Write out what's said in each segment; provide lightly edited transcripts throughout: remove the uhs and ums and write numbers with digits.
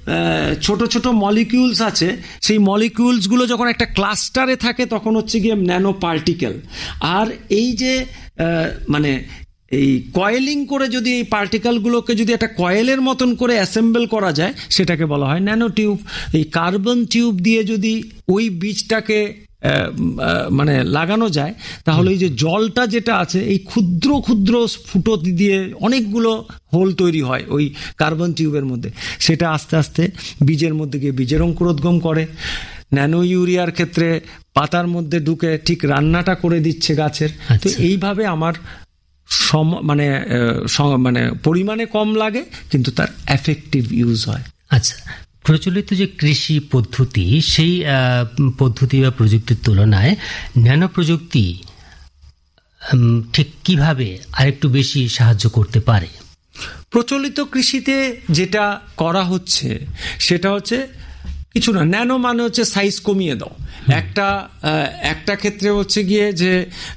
ছোট ছোট মলিকিউলস আছে, সেই মলিকিউলসগুলো যখন একটা ক্লাস্টারে থাকে তখন হচ্ছে গিয়ে ন্যানো পার্টিকেল। আর এই যে মানে এই কয়েলিং করে যদি এই পার্টিকেলগুলোকে যদি একটা কয়েলের মতন করে অ্যাসেম্বল করা যায় সেটাকে বলা হয় ন্যানো টিউব। এই কার্বন টিউব দিয়ে যদি ওই বীজটাকে মানে লাগানো যায় তাহলে এই যে জলটা যেটা আছে এই ক্ষুদ্র ক্ষুদ্র ফুটো দিয়ে অনেকগুলো হোল তৈরি হয় ওই কার্বন টিউবের মধ্যে, সেটা আস্তে আস্তে বীজের মধ্যে গিয়ে বীজের অঙ্কুরোদ্গম করে। ন্যানো ইউরিয়ার ক্ষেত্রে পাতার মধ্যে ঢুকে ঠিক রান্নাটা করে দিচ্ছে গাছের। তো এইভাবে আমার মানে পরিমাণে কম লাগে কিন্তু তার এফেক্টিভ ইউজ হয়। আচ্ছা, প্রচলিত যে কৃষি পদ্ধতি সেই পদ্ধতি বা প্রযুক্তির তুলনায় ন্যানো প্রযুক্তি ঠিক কিভাবে আরেকটু বেশি সাহায্য করতে পারে? প্রচলিত কৃষিতে যেটা করা হচ্ছে সেটা হচ্ছে কিছু না, ন্যানো মানে হচ্ছে সাইজ কমিয়ে দাও। একটা ক্ষেত্রে হচ্ছে গিয়ে যে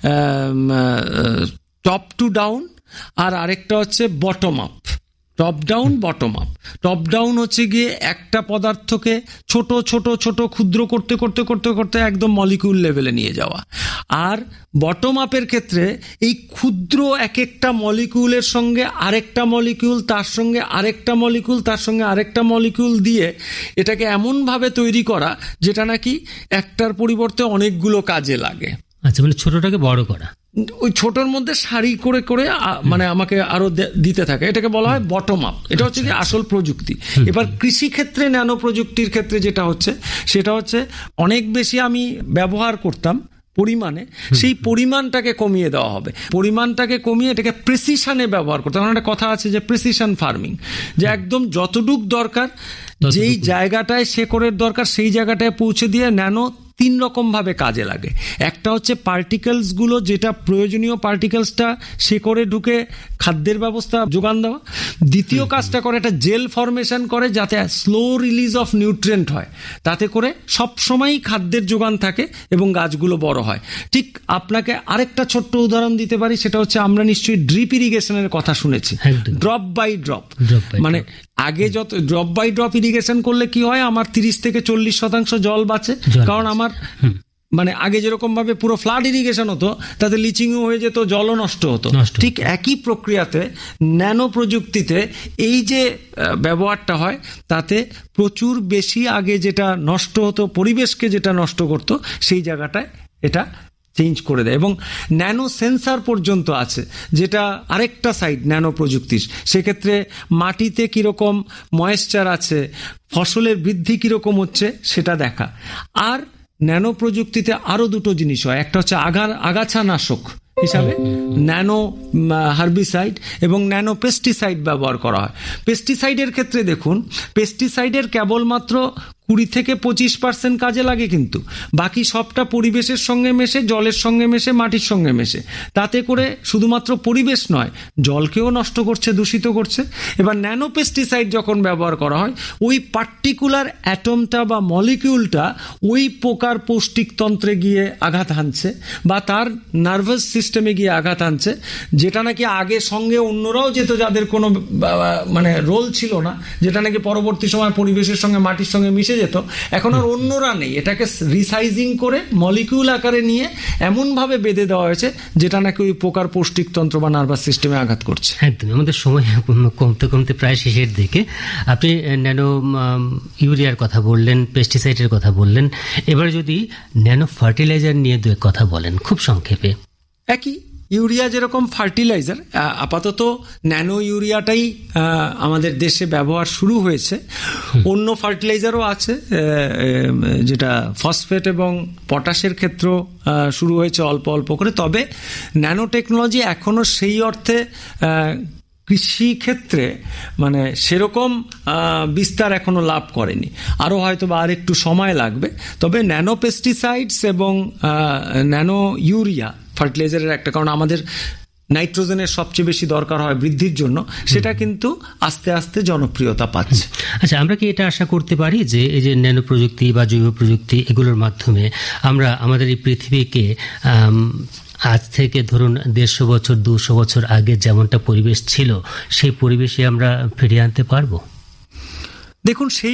টপ টু ডাউন, আর আরেকটা হচ্ছে bottom up. Top down, bottom up. Top down হচ্ছে গিয়ে একটা পদার্থকে ছোট ছোট ছোট ক্ষুদ্র করতে করতে করতে করতে একদম মলিকিউল লেভেলে নিয়ে যাওয়া। আর বটম আপের ক্ষেত্রে এই ক্ষুদ্র এক একটা মলিকিউলের সঙ্গে আরেকটা মলিকিউল, তার সঙ্গে আরেকটা মলিকিউল, তার সঙ্গে আরেকটা মলিকিউল দিয়ে এটাকে এমনভাবে তৈরি করা যেটা নাকি একটার পরিবর্তে অনেকগুলো কাজে লাগে। আচ্ছা, মানে ছোটটাকে বড় করা, ওই ছোটর মধ্যে সারি করে করে মানে আমাকে আরো দিতে থাকে, এটাকে বলা হয় বটম আপ। এটা হচ্ছে কি আসল প্রযুক্তি। এবার কৃষি ক্ষেত্রে ন্যানো প্রযুক্তির ক্ষেত্রে যেটা হচ্ছে সেটা হচ্ছে অনেক বেশি আমি ব্যবহার করতাম পরিমাণে, সেই পরিমাণটাকে কমিয়ে দেওয়া হবে। পরিমাণটাকে কমিয়ে এটাকে প্রেসিশনে ব্যবহার করতে হবে। একটা কথা আছে যে প্রেসিশন ফার্মিং, যে একদম যতটুক দরকার, যেই জায়গাটায় শেকড়ের দরকার সেই জায়গাটায় পৌঁছে দিয়ে ন্যানো 3 রকম ভাবে কাজে লাগে। একটা হচ্ছে পার্টিকেলস গুলো, যেটা প্রয়োজনীয় পার্টিকেলসটা শেকড়ে ঢুকে খাদ্যের ব্যবস্থা যোগান দেওয়া। দ্বিতীয় কাজটা করে একটা জেল ফরমেশন করে যাতে স্লো রিলিজ অফ নিউট্রিয়েন্ট হয়, তাতে করে সব সময়ই খাদ্যের যোগান থাকে এবং গাছগুলো বড় হয়। ঠিক আপনাকে আরেকটা ছোট্ট উদাহরণ দিতে পারি, সেটা হচ্ছে আমরা নিশ্চয়ই ড্রিপ ইরিগেশনের কথা শুনেছি, ড্রপ বাই ড্রপ। মানে আগে যত ড্রপ বাই ড্রপ ইরিগেশন করলে কি হয়, আমার 30 থেকে 40% জল বাঁচে। কারণ আমার মানে আগে যেরকম ভাবে পুরো ফ্লাড ইরিগেশন হতো তাতে লিচিংও হয়ে যেত, জলও নষ্ট হতো। ঠিক একই প্রক্রিয়াতে ন্যানো প্রযুক্তিতে এই যে ব্যবহারটা হয় তাতে প্রচুর বেশি আগে যেটা নষ্ট হতো, পরিবেশকে যেটা নষ্ট করতো, সেই জায়গাটায় এটা চেঞ্জ করে দেয়। এবং ন্যানো সেন্সার পর্যন্ত আছে, যেটা আরেকটা সাইড ন্যানো প্রযুক্তির। সেক্ষেত্রে মাটিতে কিরকম ময়েশ্চার আছে, ফসলের বৃদ্ধি কিরকম হচ্ছে সেটা দেখা। আর ন্যানো প্রযুক্তিতে আরো দুটো জিনিস হয়, একটা হচ্ছে আগাছা নাশক হিসাবে ন্যানো হার্বিসাইড এবং ন্যানো পেস্টিসাইড ব্যবহার করা হয়। পেস্টিসাইডের ক্ষেত্রে দেখুন, পেস্টিসাইডের কেবলমাত্র 20 থেকে 25% কাজে লাগে, কিন্তু বাকি সবটা পরিবেশের সঙ্গে মেশে, জলের সঙ্গে মেশে, মাটির সঙ্গে মেশে। তাতে করে শুধুমাত্র পরিবেশ নয়, জলকেও নষ্ট করছে, দূষিত করছে। এবার ন্যানো পেস্টিসাইড যখন ব্যবহার করা হয়, ওই পার্টিকুলার অ্যাটমটা বা মলিকিউলটা ওই পোকার পৌষ্টিকতন্ত্রে গিয়ে আঘাত হানছে বা তার নার্ভাস সিস্টেমে গিয়ে আঘাত হানছে, যেটা নাকি আগে সঙ্গে অন্যরাও যেত, যাদের কোনো মানে রোল ছিল না, যেটা নাকি পরবর্তী সময় পরিবেশের সঙ্গে মাটির সঙ্গে মিশে যেত। এখন আর অন্যরা নেই, এটাকে রিসাইজিং করে মলিকিউল আকারে নিয়ে এমন ভাবে বেঁধে দেওয়া হয়েছে যেটা নাকি ওই পোকার পৌষ্টিকতন্ত্র বা নার্ভাস সিস্টেমে আঘাত করছে। একদম, আমাদের সময় কমতে কমতে প্রায় শেষের দিকে। আপনি ন্যানো ইউরিয়ার কথা বললেন, পেস্টিসাইডের কথা বললেন, এবার যদি ন্যানো ফার্টিলাইজার নিয়ে দু এক কথা বলেন খুব সংক্ষেপে। একই ইউরিয়া যেরকম ফার্টিলাইজার, আপাতত ন্যানো ইউরিয়াটাই আমাদের দেশে ব্যবহার শুরু হয়েছে। অন্য ফার্টিলাইজারও আছে, যেটা ফসফেট এবং পটাশের ক্ষেত্রেও শুরু হয়েছে অল্প অল্প করে। তবে ন্যানো টেকনোলজি এখনো সেই অর্থে কৃষি ক্ষেত্রে মানে সেরকম বিস্তার এখনো লাভ করেনি, আরো হয়তো বা আর একটু সময় লাগবে। তবে ন্যানো পেস্টিসাইডস এবং ন্যানো ইউরিয়া ফার্টিলাইজারের একটা, কারণ আমাদের নাইট্রোজেনের সবচেয়ে বেশি দরকার হয় বৃদ্ধির জন্য, সেটা কিন্তু আস্তে আস্তে জনপ্রিয়তা পাচ্ছে। আচ্ছা, আমরা কি এটা আশা করতে পারি যে এই যে ন্যানো প্রযুক্তি বা জৈব প্রযুক্তি এগুলোর মাধ্যমে আমরা আমাদের এই পৃথিবীকে আজ থেকে ধরুন 150 বছর 200 বছর আগে যেমনটা পরিবেশ ছিল সেই পরিবেশে আমরা ফিরিয়ে আনতে পারবো? দেখুন, সেই